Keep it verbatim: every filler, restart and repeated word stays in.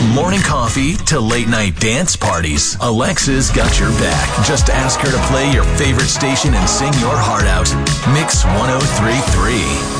From morning coffee to late night dance parties, Alexa's got your back. Just ask her to play your favorite station and sing your heart out. Mix one oh three point three.